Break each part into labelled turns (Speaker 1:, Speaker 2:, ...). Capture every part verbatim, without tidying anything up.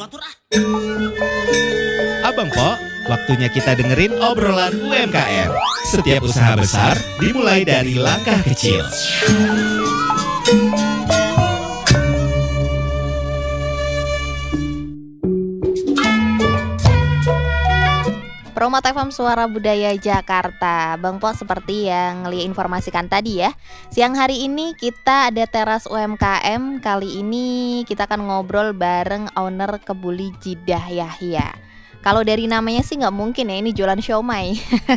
Speaker 1: atur ah.
Speaker 2: Abang Po, waktunya kita dengerin obrolan U M K M. Setiap usaha besar dimulai dari langkah kecil.
Speaker 3: Promote F M Suara Budaya Jakarta. Bang Po, seperti yang Lia informasikan tadi ya, siang hari ini kita ada teras U M K M. Kali ini kita akan ngobrol bareng owner Kebuli Jidah Yahya. Kalau dari namanya sih nggak mungkin ya ini jualan siomay.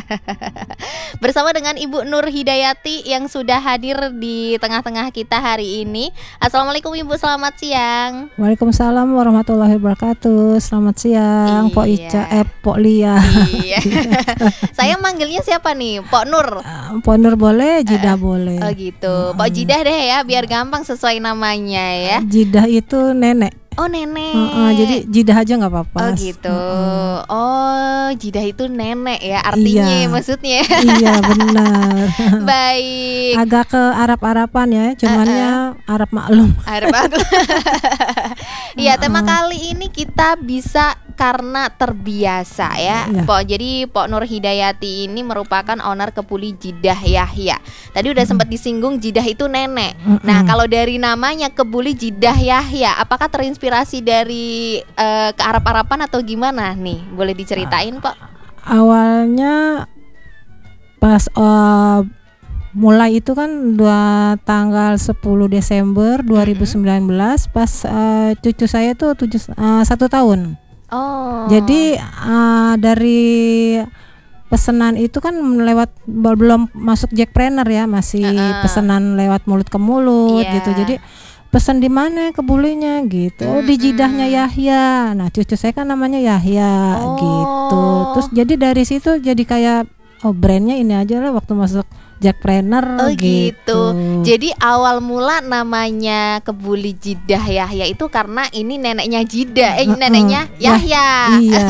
Speaker 3: Bersama dengan Ibu Nur Hidayati yang sudah hadir di tengah-tengah kita hari ini. Assalamualaikum Ibu, selamat siang.
Speaker 4: Waalaikumsalam warahmatullahi wabarakatuh. Selamat siang,
Speaker 3: Iya.
Speaker 4: Pok Ica, eh Pok Lia.
Speaker 3: Iya. Saya manggilnya siapa nih? Pok Nur.
Speaker 4: Uh, Pok Nur boleh, Jidah uh, boleh.
Speaker 3: Oh gitu. Pok Jidah deh ya, biar gampang sesuai namanya ya.
Speaker 4: Jidah itu nenek.
Speaker 3: Oh nenek.
Speaker 4: Uh, uh, jadi Jidah aja nggak apa-apa.
Speaker 3: Oh gitu.
Speaker 4: Uh, uh.
Speaker 3: Oh Jidah itu nenek ya artinya
Speaker 4: Iya.
Speaker 3: ya, maksudnya.
Speaker 4: Iya benar.
Speaker 3: Baik.
Speaker 4: Agak ke Arab-Araban ya, cuman
Speaker 3: Uh-uh.
Speaker 4: ya Arab maklum.
Speaker 3: Arab aku. Iya,
Speaker 4: Uh-uh.
Speaker 3: tema kali ini kita bisa karena terbiasa ya.
Speaker 4: Iya.
Speaker 3: Pok, jadi Pok Nur Hidayati ini merupakan owner Kebuli Jidah Yahya. Tadi udah sempat disinggung Jidah itu nenek.
Speaker 4: Uh-uh.
Speaker 3: Nah, kalau dari namanya Kebuli Jidah Yahya, apakah terinspirasi dari uh, ke Arab-Araban atau gimana nih? Boleh diceritain, Pak?
Speaker 4: Awalnya pas uh, mulai itu kan dua tanggal sepuluh Desember dua ribu sembilan belas pas uh, cucu saya tuh tujuh, uh, satu tahun.
Speaker 3: Oh.
Speaker 4: Jadi uh, dari pesanan itu kan lewat belum masuk jackpreneur ya, masih
Speaker 3: Uh-uh.
Speaker 4: pesanan lewat mulut ke mulut
Speaker 3: Iya.
Speaker 4: gitu. Jadi pesan di mana kebulinya gitu. Oh, di Jidahnya Yahya. Nah, cucu saya kan namanya Yahya
Speaker 3: Oh.
Speaker 4: gitu. Terus jadi dari situ jadi kayak oh brandnya ini aja lah waktu masuk jackpreneur
Speaker 3: Oh
Speaker 4: gitu.
Speaker 3: gitu. Jadi awal mula namanya Kebuli Jidah Yahya itu karena ini neneknya Jidah, eh
Speaker 4: Uh-uh.
Speaker 3: neneknya
Speaker 4: Yah-
Speaker 3: Yahya.
Speaker 4: Iya.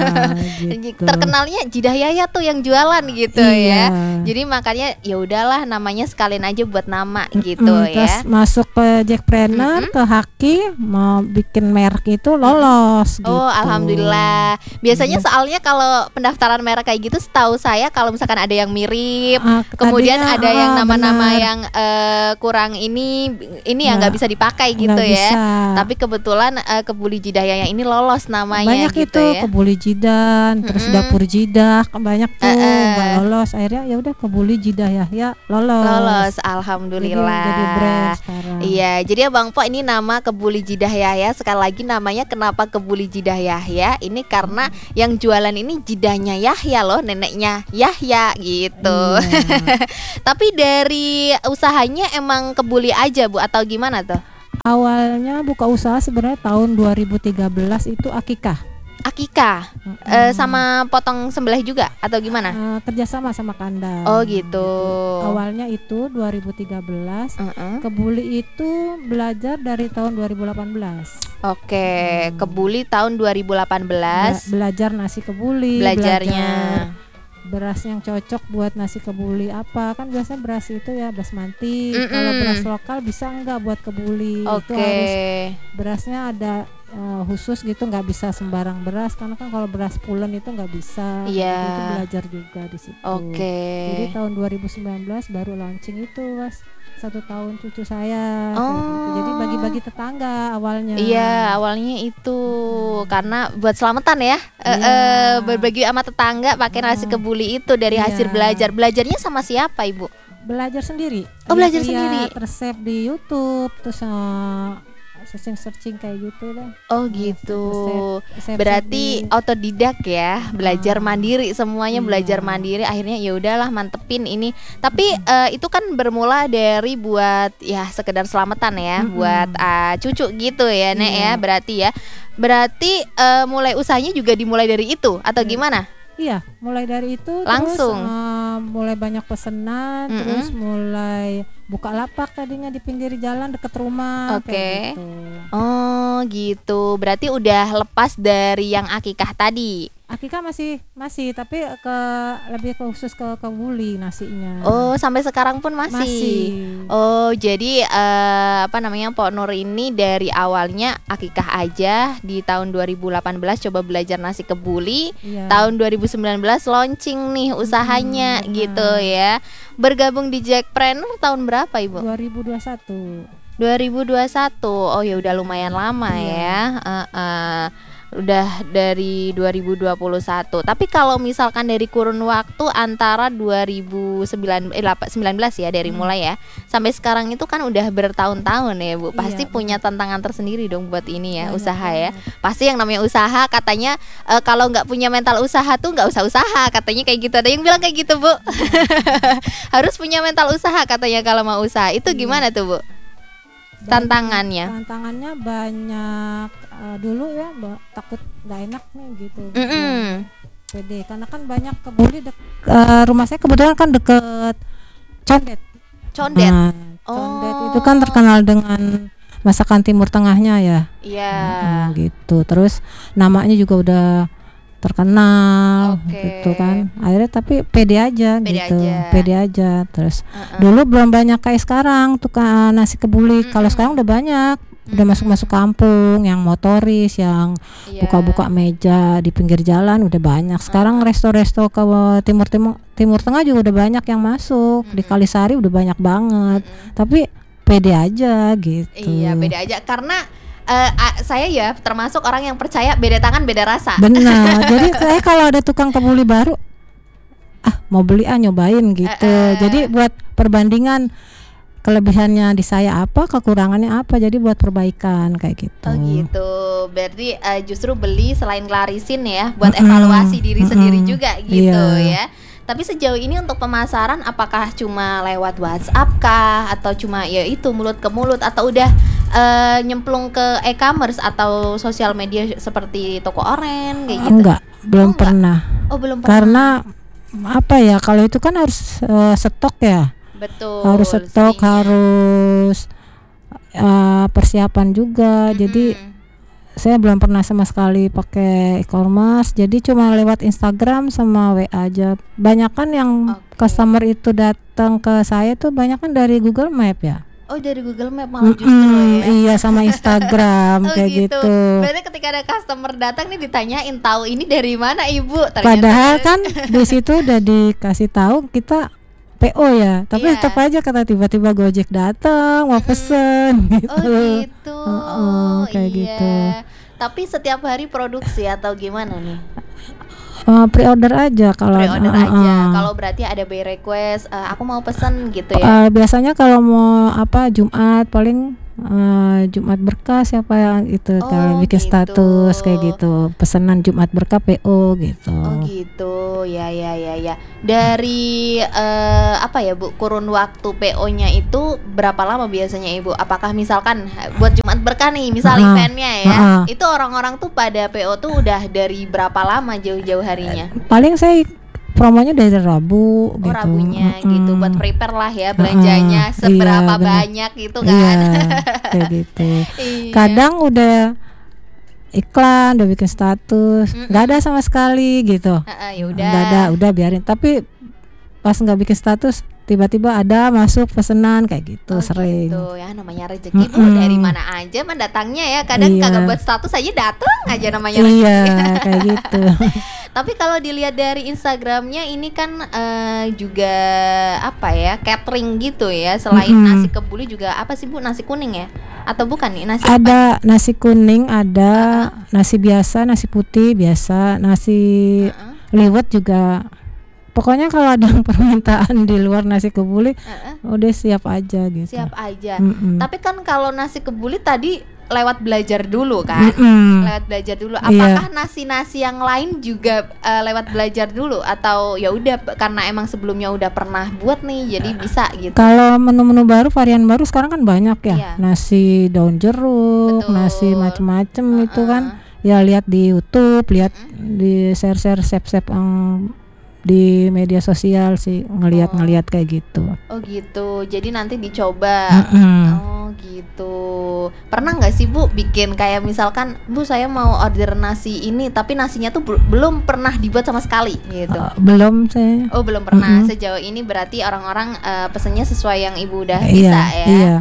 Speaker 4: gitu.
Speaker 3: Terkenalnya Jidah Yahya tuh yang jualan gitu
Speaker 4: Iya.
Speaker 3: ya. Jadi makanya ya udahlah namanya sekalian aja buat nama gitu
Speaker 4: Mm,
Speaker 3: ya.
Speaker 4: terus masuk ke jackpreneur,
Speaker 3: Mm-mm.
Speaker 4: ke Haki mau bikin merek itu lolos gitu.
Speaker 3: Oh alhamdulillah. Biasanya soalnya kalau pendaftaran merek kayak gitu setahu saya kalau misalkan ada yang mirip,
Speaker 4: Ah,
Speaker 3: kemudian
Speaker 4: tadinya,
Speaker 3: ada yang
Speaker 4: ah,
Speaker 3: nama-nama
Speaker 4: benar.
Speaker 3: yang eh, kurang ini ini ya
Speaker 4: Nggak-
Speaker 3: nggak bisa dipakai gitu
Speaker 4: nggak
Speaker 3: ya.
Speaker 4: bisa.
Speaker 3: Tapi kebetulan eh, Kebuli Jidah Yahya ini lolos namanya
Speaker 4: banyak
Speaker 3: gitu
Speaker 4: itu
Speaker 3: ya.
Speaker 4: Kebuli Jidan, terus
Speaker 3: Mm-mm.
Speaker 4: dapur Jidah kan banyak tuh
Speaker 3: Eh, eh.
Speaker 4: nggak lolos. Akhirnya ya udah Kebuli Jidah Yahya lolos.
Speaker 3: Lolos,
Speaker 4: Jadi,
Speaker 3: alhamdulillah.
Speaker 4: jadi brand sekarang.
Speaker 3: Iya, jadi ya Bang Po ini nama Kebuli Jidah Yahya. Sekali lagi namanya kenapa Kebuli Jidah Yahya? Ini karena yang jualan ini jidahnya Yahya loh, neneknya Yahya gitu.
Speaker 4: Iya.
Speaker 3: Tapi dari usahanya emang kebuli aja Bu atau gimana tuh?
Speaker 4: Awalnya buka usaha sebenarnya tahun dua ribu tiga belas itu akikah.
Speaker 3: Akikah eh, sama potong sembelih juga atau gimana?
Speaker 4: Eh, kerjasama sama kandang.
Speaker 3: Oh gitu.
Speaker 4: Awalnya itu dua ribu tiga belas.
Speaker 3: Mm-mm.
Speaker 4: Kebuli itu belajar dari tahun dua ribu delapan belas.
Speaker 3: Oke,
Speaker 4: Hmm.
Speaker 3: kebuli tahun dua ribu delapan belas.
Speaker 4: Bela- belajar nasi kebuli,
Speaker 3: Belajarnya.
Speaker 4: belajar beras yang cocok buat nasi kebuli apa. Kan biasanya beras itu ya basmati.
Speaker 3: Mm-mm.
Speaker 4: Kalau beras lokal bisa enggak buat kebuli? Itu
Speaker 3: Oke.
Speaker 4: harus berasnya ada eh, khusus gitu, nggak bisa sembarang beras karena kan kalau beras pulen itu nggak bisa.
Speaker 3: Iya.
Speaker 4: Itu belajar juga di situ.
Speaker 3: Oke.
Speaker 4: Jadi tahun dua ribu sembilan belas baru launching itu was satu tahun cucu saya. kayak
Speaker 3: Oh.
Speaker 4: gitu. Jadi bagi-bagi tetangga awalnya.
Speaker 3: Iya, awalnya itu karena buat selamatan ya. Eh,
Speaker 4: Iya.
Speaker 3: eh, berbagi sama tetangga pakai nasi
Speaker 4: Hmm.
Speaker 3: kebuli itu dari hasil
Speaker 4: Iya.
Speaker 3: belajar. Belajarnya sama siapa, Ibu?
Speaker 4: Belajar sendiri.
Speaker 3: Oh, belajar
Speaker 4: Lihat
Speaker 3: sendiri.
Speaker 4: resep di YouTube terus eh, searching-searching kayak gitu deh.
Speaker 3: Oh
Speaker 4: Nah,
Speaker 3: gitu.
Speaker 4: resep- resep
Speaker 3: Berarti
Speaker 4: di-
Speaker 3: otodidak ya, belajar
Speaker 4: Ah.
Speaker 3: mandiri semuanya
Speaker 4: Iya.
Speaker 3: belajar mandiri. Akhirnya ya udahlah mantepin ini. Tapi eh, itu kan bermula dari buat ya sekedar selamatan ya,
Speaker 4: Mm-mm.
Speaker 3: buat ah, cucu gitu ya, Nek
Speaker 4: Iya.
Speaker 3: ya. Berarti ya. Berarti eh, mulai usahanya juga dimulai dari itu atau
Speaker 4: Iya.
Speaker 3: gimana?
Speaker 4: Iya, mulai dari itu
Speaker 3: Langsung?
Speaker 4: terus eh, mulai banyak pesanan,
Speaker 3: Mm-mm.
Speaker 4: terus mulai buka lapak tadinya di pinggir jalan deket rumah.
Speaker 3: Oke.
Speaker 4: Kayak gitu.
Speaker 3: Oh gitu. Berarti udah lepas dari yang akikah tadi.
Speaker 4: Akikah masih masih tapi ke lebih ke khusus ke kebuli nasinya.
Speaker 3: Oh, sampai sekarang pun masih.
Speaker 4: Masih.
Speaker 3: Oh, jadi eh, apa namanya, Pok Nur ini dari awalnya akikah aja, di tahun dua ribu delapan belas coba belajar nasi kebuli,
Speaker 4: Iya.
Speaker 3: tahun dua ribu sembilan belas launching nih usahanya
Speaker 4: Hmm,
Speaker 3: gitu
Speaker 4: benar.
Speaker 3: ya. Bergabung di Jackpreneur tahun berapa, Ibu?
Speaker 4: dua ribu dua puluh satu.
Speaker 3: dua ribu dua puluh satu. Oh ya udah lumayan lama
Speaker 4: Iya.
Speaker 3: ya. Heeh. Udah dari dua ribu dua puluh satu. Tapi kalau misalkan dari kurun waktu antara dua ribu sembilan eh, delapan- sembilan belas ya dari
Speaker 4: Hmm.
Speaker 3: mulai ya sampai sekarang itu kan udah bertahun-tahun ya Bu. Pasti
Speaker 4: Iya,
Speaker 3: punya tantangan tersendiri dong buat ini ya,
Speaker 4: Banyak
Speaker 3: usaha ya.
Speaker 4: banget.
Speaker 3: Pasti yang namanya usaha katanya eh, kalau nggak punya mental usaha tuh nggak usah usaha, katanya kayak gitu. Ada yang bilang kayak gitu Bu. Harus punya mental usaha katanya kalau mau usaha. Itu
Speaker 4: Iya.
Speaker 3: gimana tuh Bu?
Speaker 4: Dan
Speaker 3: Tantangannya.
Speaker 4: Tantangannya banyak. Eh, dulu ya Mbak, takut nggak enak nih gitu.
Speaker 3: Mm-mm.
Speaker 4: Pede karena kan banyak kebuli dek, eh, rumah saya kebetulan kan deket Condet.
Speaker 3: Condet.
Speaker 4: Nah, Condet
Speaker 3: Oh.
Speaker 4: itu kan terkenal dengan masakan Timur Tengahnya ya.
Speaker 3: Iya.
Speaker 4: Hmm, gitu. Terus namanya juga udah terkenal
Speaker 3: Oke.
Speaker 4: gitu kan. Akhirnya tapi pede aja
Speaker 3: Pede
Speaker 4: gitu.
Speaker 3: aja.
Speaker 4: Pede aja. Terus
Speaker 3: Heeh.
Speaker 4: dulu belum banyak kayak sekarang tukang nasi kebuli. Kalau
Speaker 3: Mm-mm.
Speaker 4: sekarang udah banyak. Udah
Speaker 3: Mm-mm.
Speaker 4: masuk-masuk kampung, yang motoris, yang
Speaker 3: Iya.
Speaker 4: buka-buka meja di pinggir jalan udah banyak. Sekarang resto-resto ke timur timur timur tengah juga udah banyak yang masuk. Di
Speaker 3: Mm-mm.
Speaker 4: Kalisari udah banyak banget.
Speaker 3: Mm-mm.
Speaker 4: Tapi pede aja gitu.
Speaker 3: Iya, beda aja karena eh, a- saya ya termasuk orang yang percaya beda tangan beda rasa.
Speaker 4: Benar. Jadi saya kalau ada tukang kebuli baru, ah mau beli ah nyobain gitu.
Speaker 3: Eh, eh.
Speaker 4: Jadi buat perbandingan kelebihannya di saya apa, kekurangannya apa. Jadi buat perbaikan kayak gitu.
Speaker 3: Oh gitu. Berarti eh, justru beli selain larisin ya buat
Speaker 4: Mm-mm.
Speaker 3: evaluasi diri sendiri
Speaker 4: Mm-mm.
Speaker 3: juga gitu
Speaker 4: Iya.
Speaker 3: ya. Tapi sejauh ini untuk pemasaran apakah cuma lewat WhatsApp kah atau cuma ya itu mulut ke mulut atau udah eh, nyemplung ke e-commerce atau sosial media seperti toko oren kayak gitu?
Speaker 4: Enggak, belum
Speaker 3: enggak.
Speaker 4: pernah.
Speaker 3: Oh, belum pernah.
Speaker 4: Karena apa ya? Kalau itu kan harus eh, stok ya.
Speaker 3: Betul.
Speaker 4: harus stok,
Speaker 3: seninya.
Speaker 4: harus eh, persiapan juga. Jadi
Speaker 3: Mm-mm.
Speaker 4: saya belum pernah sama sekali pakai e-commerce, jadi cuma lewat Instagram sama W A aja. Banyakan yang
Speaker 3: Oke.
Speaker 4: customer itu datang ke saya tuh banyak kan dari Google Map ya.
Speaker 3: Oh, dari Google Map malah justru
Speaker 4: Mm-mm,
Speaker 3: ya.
Speaker 4: iya sama Instagram
Speaker 3: Oh
Speaker 4: kayak
Speaker 3: gitu.
Speaker 4: gitu.
Speaker 3: Berarti ketika ada customer datang nih ditanyain tahu ini dari mana Ibu? Ternyata
Speaker 4: Padahal kan di situ udah dikasih tahu kita P O ya, tapi
Speaker 3: Iya.
Speaker 4: tetap aja kata tiba-tiba Gojek datang mau pesen gitu.
Speaker 3: Oh gitu.
Speaker 4: Heeh, kayak
Speaker 3: iya.
Speaker 4: gitu.
Speaker 3: Tapi setiap hari produksi atau gimana nih?
Speaker 4: Eh, pre-order aja kalau
Speaker 3: Pre-order
Speaker 4: eh,
Speaker 3: aja.
Speaker 4: eh.
Speaker 3: Kalau berarti ada by request, eh, aku mau pesen gitu ya.
Speaker 4: Eh, biasanya kalau mau apa Jumat paling eh, Jumat berkah siapa yang itu
Speaker 3: Oh,
Speaker 4: kalau bikin
Speaker 3: gitu.
Speaker 4: status kayak gitu pesanan Jumat berkah P O gitu.
Speaker 3: Oh gitu, ya ya ya ya. Dari eh, apa ya Bu, kurun waktu P O-nya itu berapa lama biasanya Ibu? Apakah misalkan buat Jumat berkah nih, misal
Speaker 4: Ha-ha.
Speaker 3: eventnya ya,
Speaker 4: Ha-ha.
Speaker 3: itu orang-orang tuh pada P O tuh udah dari berapa lama jauh-jauh harinya?
Speaker 4: Paling saya promonya dari Rabu
Speaker 3: Oh
Speaker 4: gitu.
Speaker 3: Rabunya
Speaker 4: Mm-mm.
Speaker 3: gitu, buat prepare lah ya belanjanya
Speaker 4: Ha-ha.
Speaker 3: seberapa
Speaker 4: Iya, benar.
Speaker 3: banyak gitu kan?
Speaker 4: Iya, kayak gitu.
Speaker 3: Iya.
Speaker 4: Kadang udah iklan, udah bikin status,
Speaker 3: Mm-mm.
Speaker 4: nggak ada sama sekali gitu.
Speaker 3: Heeh, ya udah.
Speaker 4: Nggak ada, udah biarin. Tapi pas nggak bikin status, tiba-tiba ada masuk pesanan kayak gitu,
Speaker 3: Oh,
Speaker 4: sering.
Speaker 3: gitu ya, namanya rezeki Bu,
Speaker 4: Mm-mm.
Speaker 3: dari mana aja mendatangnya ya. Kadang
Speaker 4: Iya.
Speaker 3: kagak buat status aja dateng aja namanya rezeki.
Speaker 4: Iya, kayak gitu.
Speaker 3: Tapi kalau dilihat dari Instagramnya ini kan eh, juga apa ya, catering gitu ya. Selain
Speaker 4: Mm-mm.
Speaker 3: nasi kebuli juga apa sih Bu, nasi kuning ya? Atau bukan nih nasi apa?
Speaker 4: Ada nasi kuning, ada nasi biasa, nasi putih biasa, nasi
Speaker 3: Heeh,
Speaker 4: liwet juga. Pokoknya kalau ada permintaan di luar nasi kebuli,
Speaker 3: heeh,
Speaker 4: udah siap aja gitu.
Speaker 3: siap aja.
Speaker 4: Mm-mm.
Speaker 3: Tapi kan kalau nasi kebuli tadi lewat belajar dulu kan?
Speaker 4: Mm-mm.
Speaker 3: Lewat belajar dulu.
Speaker 4: Iya.
Speaker 3: Apakah nasi-nasi yang lain juga eh, lewat belajar dulu atau ya udah karena emang sebelumnya udah pernah buat nih jadi bisa gitu?
Speaker 4: Kalau menu-menu baru, varian baru sekarang kan banyak ya.
Speaker 3: Iya.
Speaker 4: Nasi daun jeruk,
Speaker 3: Betul.
Speaker 4: nasi macem-macem itu
Speaker 3: Heeh.
Speaker 4: kan. Ya lihat di YouTube, lihat di share-share resep-resep yang di media sosial sih ngelihat-ngelihat kayak gitu.
Speaker 3: Oh gitu. Jadi nanti dicoba.
Speaker 4: Mm-mm.
Speaker 3: Oh gitu. Pernah nggak sih Bu bikin kayak misalkan Bu saya mau order nasi ini tapi nasinya tuh bel- belum pernah dibuat sama sekali gitu.
Speaker 4: Uh, belum saya.
Speaker 3: Oh belum pernah.
Speaker 4: Mm-mm.
Speaker 3: Sejauh ini berarti orang-orang uh, pesennya sesuai yang Ibu udah
Speaker 4: Iya,
Speaker 3: bisa ya.
Speaker 4: Iya.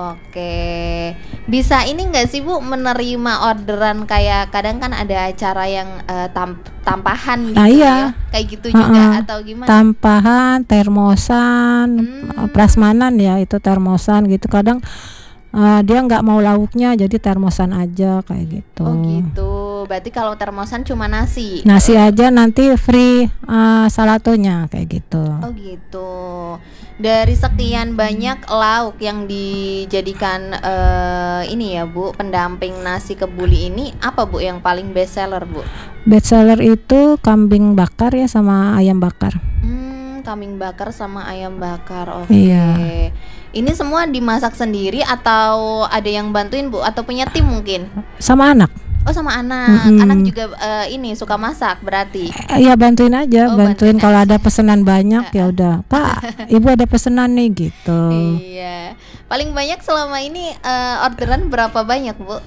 Speaker 3: Oke, bisa ini nggak sih Bu menerima orderan kayak kadang kan ada acara yang uh, tam- tampahan gitu
Speaker 4: Ah, iya.
Speaker 3: ya, kayak gitu juga
Speaker 4: Uh-uh.
Speaker 3: atau gimana?
Speaker 4: Tampahan, termosan,
Speaker 3: Hmm.
Speaker 4: prasmanan ya itu termosan gitu. Kadang uh, dia nggak mau lauknya jadi termosan aja kayak gitu.
Speaker 3: Oh gitu, berarti kalau termosan cuma nasi.
Speaker 4: Nasi aja nanti free uh, salatonya kayak gitu.
Speaker 3: Oh gitu. Dari sekian banyak lauk yang dijadikan eh, ini ya Bu, pendamping nasi kebuli ini, apa Bu yang paling best seller Bu?
Speaker 4: Best seller itu kambing bakar ya sama ayam bakar.
Speaker 3: Hmm, kambing bakar sama ayam bakar. Oke.
Speaker 4: Iya.
Speaker 3: Ini semua dimasak sendiri atau ada yang bantuin Bu atau punya tim mungkin?
Speaker 4: Sama anak.
Speaker 3: Oh sama anak.
Speaker 4: Mm-mm.
Speaker 3: Anak juga eh, ini suka masak berarti.
Speaker 4: Ya bantuin aja,
Speaker 3: Oh,
Speaker 4: bantuin
Speaker 3: bantuin
Speaker 4: kalau
Speaker 3: aja.
Speaker 4: ada pesanan banyak ya udah. Pak, Ibu ada pesanan nih gitu.
Speaker 3: Iya. Paling banyak selama ini eh, orderan berapa banyak Bu?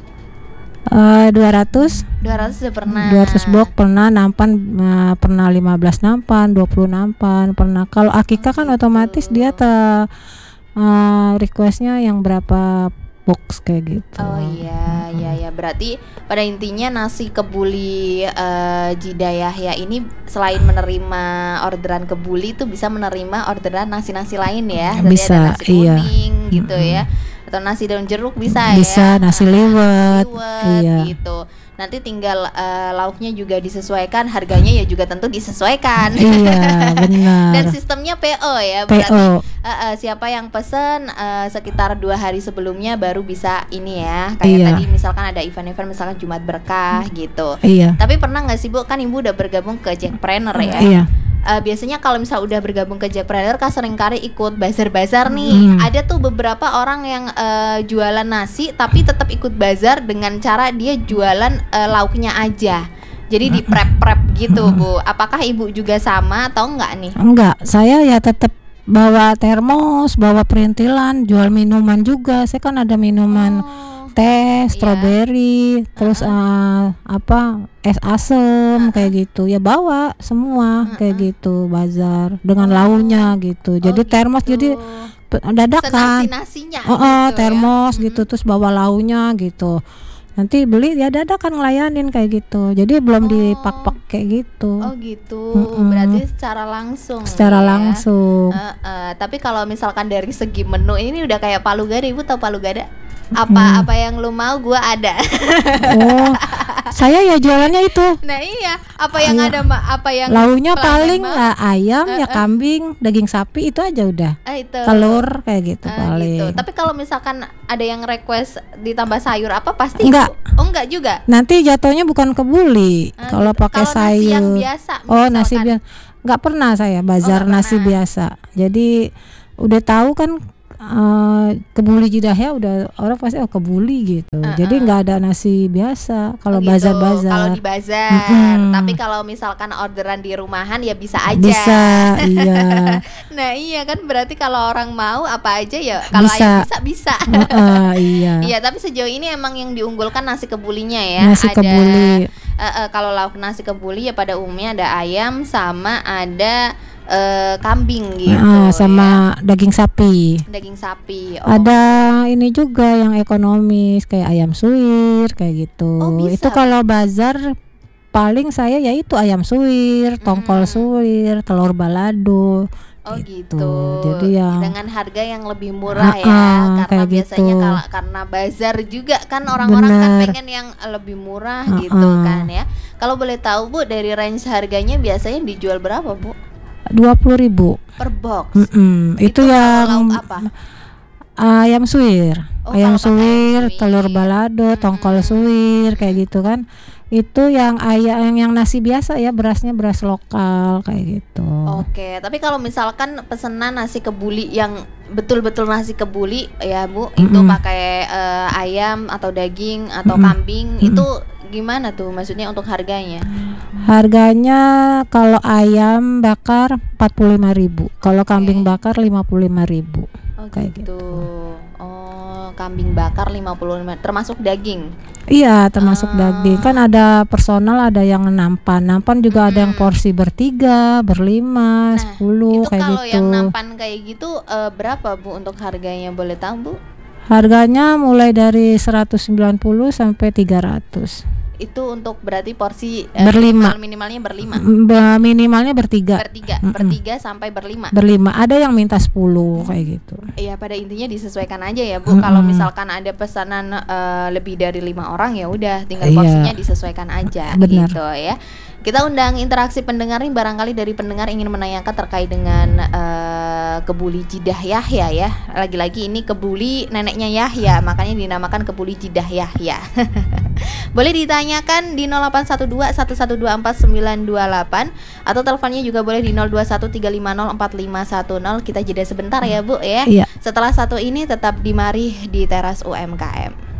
Speaker 4: Eh, dua ratus
Speaker 3: dua ratus udah pernah.
Speaker 4: dua ratus box pernah, nampan eh, pernah lima belas nampan, dua puluh nampan pernah. Kalau akikah kan
Speaker 3: gitu.
Speaker 4: otomatis dia te, eh, requestnya yang berapa box kayak gitu.
Speaker 3: Oh iya, iya ya. Berarti pada intinya nasi kebuli eh, Jidayah ya ini selain menerima orderan kebuli itu bisa menerima orderan nasi-nasi lain ya. Tadi
Speaker 4: Bisa,
Speaker 3: ada nasi
Speaker 4: iya.
Speaker 3: kuning gitu
Speaker 4: Mm-mm.
Speaker 3: ya. Atau nasi daun jeruk bisa,
Speaker 4: Bisa,
Speaker 3: ya.
Speaker 4: nasi
Speaker 3: Nah,
Speaker 4: liwet,
Speaker 3: liwet
Speaker 4: iya.
Speaker 3: gitu. Nanti tinggal eh, lauknya juga disesuaikan, harganya ya juga tentu disesuaikan.
Speaker 4: Iya, benar.
Speaker 3: Dan sistemnya P O ya.
Speaker 4: P
Speaker 3: Berarti
Speaker 4: O.
Speaker 3: Uh, uh, siapa yang pesen uh, sekitar dua hari sebelumnya baru bisa ini ya kayak
Speaker 4: Iya.
Speaker 3: tadi misalkan ada event-event misalkan Jumat Berkah gitu.
Speaker 4: Iya.
Speaker 3: Tapi pernah nggak sih Bu, kan Ibu udah bergabung ke Jackpreneur ya.
Speaker 4: Iya.
Speaker 3: Uh, biasanya kalau misal udah bergabung ke Jackpreneur kan seringkali ikut bazar-bazar nih.
Speaker 4: Hmm.
Speaker 3: Ada tuh beberapa orang yang uh, jualan nasi tapi tetap ikut bazar dengan cara dia jualan uh, lauknya aja. Jadi di prep-prep gitu Bu. Apakah Ibu juga sama atau enggak nih?
Speaker 4: Enggak, saya ya tetap bawa termos, bawa perintilan, jual minuman juga. Saya kan ada minuman
Speaker 3: Oh.
Speaker 4: teh,
Speaker 3: Iya.
Speaker 4: stroberi, terus eh, apa es asem kayak gitu. Ya bawa semua kayak gitu, bazar dengan launya gitu. Jadi
Speaker 3: Oh,
Speaker 4: termos
Speaker 3: gitu.
Speaker 4: jadi pe- dadakan.
Speaker 3: Senasi-nasinya
Speaker 4: Oh, oh,
Speaker 3: gitu
Speaker 4: termos
Speaker 3: ya.
Speaker 4: gitu, terus bawa launya gitu. Nanti beli ya dadakan ngelayanin kayak gitu. Jadi belum
Speaker 3: Oh.
Speaker 4: dipak-pak kayak gitu.
Speaker 3: Oh gitu.
Speaker 4: Mm-mm.
Speaker 3: Berarti secara langsung.
Speaker 4: Secara
Speaker 3: ya.
Speaker 4: langsung.
Speaker 3: Heeh, tapi kalau misalkan dari segi menu ini udah kayak Palu Gada, Ibu tahu Palu Gada? Apa apa yang lu mau gua ada.
Speaker 4: Oh, saya ya jualannya itu.
Speaker 3: Nah iya, apa yang
Speaker 4: Iya.
Speaker 3: ada Mbak? Apa yang
Speaker 4: Launya
Speaker 3: pelanggan
Speaker 4: paling
Speaker 3: mau?
Speaker 4: lah ayam ya
Speaker 3: Eh, eh.
Speaker 4: kambing, daging sapi itu aja udah.
Speaker 3: Ah, itu.
Speaker 4: Telur kayak gitu
Speaker 3: Ah,
Speaker 4: paling.
Speaker 3: gitu. Tapi kalau misalkan ada yang request ditambah sayur apa pasti
Speaker 4: Enggak.
Speaker 3: Ibu- Oh enggak juga.
Speaker 4: Nanti jatuhnya bukan kebuli
Speaker 3: Ah,
Speaker 4: kalau
Speaker 3: gitu.
Speaker 4: pakai
Speaker 3: Kalau nasi yang
Speaker 4: sayur.
Speaker 3: biasa,
Speaker 4: Oh, nasi
Speaker 3: misalkan.
Speaker 4: biasa. Nggak pernah saya bazar
Speaker 3: nggak
Speaker 4: nasi
Speaker 3: pernah.
Speaker 4: biasa. Jadi udah tahu kan eh, kebuli Jidayah udah orang pasti oh kebuli gitu.
Speaker 3: Uh-uh.
Speaker 4: Jadi nggak ada nasi biasa kalau
Speaker 3: Oh, gitu.
Speaker 4: bazar-bazar.
Speaker 3: Kalau di bazar.
Speaker 4: Mm-mm.
Speaker 3: Tapi kalau misalkan orderan di rumahan ya bisa aja.
Speaker 4: Bisa, iya.
Speaker 3: Nah iya kan berarti kalau orang mau apa aja ya kalau
Speaker 4: Bisa.
Speaker 3: ayam bisa bisa.
Speaker 4: Heeh, iya.
Speaker 3: Iya tapi sejauh ini emang yang diunggulkan nasi kebulinya ya.
Speaker 4: Nasi
Speaker 3: Ada,
Speaker 4: kebuli.
Speaker 3: eh, eh, kalau lauk nasi kebuli ya pada umumnya ada ayam sama ada eh, kambing gitu.
Speaker 4: Heeh,
Speaker 3: ya.
Speaker 4: sama daging sapi.
Speaker 3: Daging sapi. Oh.
Speaker 4: Ada ini juga yang ekonomis kayak ayam suwir kayak gitu.
Speaker 3: Oh, bisa.
Speaker 4: Itu kalau bazar paling saya ya itu ayam suwir, tongkol
Speaker 3: Mm.
Speaker 4: suwir, telur balado.
Speaker 3: Oh
Speaker 4: gitu.
Speaker 3: gitu.
Speaker 4: Jadi yang
Speaker 3: dengan harga yang lebih murah ya,
Speaker 4: Ah-ah,
Speaker 3: karena
Speaker 4: kayak
Speaker 3: biasanya
Speaker 4: gitu.
Speaker 3: kalau karena bazar juga kan orang-orang kan
Speaker 4: Bener.
Speaker 3: pengen yang lebih murah
Speaker 4: Ah-ah.
Speaker 3: gitu kan ya. Kalau boleh tahu Bu, dari range harganya biasanya dijual berapa Bu?
Speaker 4: dua puluh ribu.
Speaker 3: Per box.
Speaker 4: Mm-mm. Itu,
Speaker 3: kalau
Speaker 4: yang
Speaker 3: lauk apa?
Speaker 4: ayam suwir,
Speaker 3: Oh,
Speaker 4: ayam
Speaker 3: kalau pakai ayam
Speaker 4: suwir,
Speaker 3: suwir.
Speaker 4: telur balado, tongkol suwir kayak gitu kan. Itu yang ayam yang nasi biasa ya, berasnya beras lokal kayak gitu.
Speaker 3: Oke, tapi kalau misalkan pesanan nasi kebuli yang betul-betul nasi kebuli ya Bu, itu
Speaker 4: Mm-mm.
Speaker 3: pakai eh, ayam atau daging atau
Speaker 4: Mm-mm.
Speaker 3: kambing
Speaker 4: Mm-mm.
Speaker 3: itu gimana tuh? Maksudnya untuk harganya?
Speaker 4: Harganya kalau ayam bakar empat puluh lima ribu, kalau kambing bakar lima puluh lima ribu.
Speaker 3: Oh
Speaker 4: Kayak
Speaker 3: gitu.
Speaker 4: gitu.
Speaker 3: Oh, kambing bakar lima puluh lima termasuk daging.
Speaker 4: Iya, termasuk
Speaker 3: Ah.
Speaker 4: daging. Kan ada personal, ada yang nampan. Nampan juga ada yang
Speaker 3: Hmm.
Speaker 4: porsi bertiga, berlima,
Speaker 3: Nah,
Speaker 4: sepuluh
Speaker 3: Itu
Speaker 4: kayak
Speaker 3: kalau
Speaker 4: gitu.
Speaker 3: yang nampan kayak gitu eh, berapa Bu untuk harganya, boleh tahu Bu?
Speaker 4: Harganya mulai dari seratus sembilan puluh sampai tiga ratus.
Speaker 3: Itu untuk berarti porsi eh,
Speaker 4: Berlima.
Speaker 3: minimal- minimalnya berlima.
Speaker 4: Be- Minimalnya bertiga.
Speaker 3: Bertiga,
Speaker 4: Mm-mm.
Speaker 3: bertiga sampai berlima.
Speaker 4: Berlima. Ada yang minta sepuluh kayak gitu.
Speaker 3: Iya, pada intinya disesuaikan aja ya Bu. Kalau
Speaker 4: Mm-mm.
Speaker 3: misalkan ada pesanan eh, lebih dari lima orang ya udah tinggal
Speaker 4: Iya.
Speaker 3: porsinya disesuaikan aja
Speaker 4: Benar.
Speaker 3: gitu ya. Kita undang interaksi pendengar nih, barangkali dari pendengar ingin menanyakan terkait dengan eh, kebuli Jidah Yahya ya. Lagi-lagi ini kebuli neneknya Yahya, makanya dinamakan kebuli Jidah Yahya. Boleh ditanyakan di nol delapan satu dua satu satu dua empat sembilan dua delapan atau teleponnya juga boleh di nol dua satu tiga lima nol empat lima satu nol. Kita jeda sebentar ya Bu ya.
Speaker 4: Iya.
Speaker 3: Setelah satu ini tetap di Mari di Teras U M K M.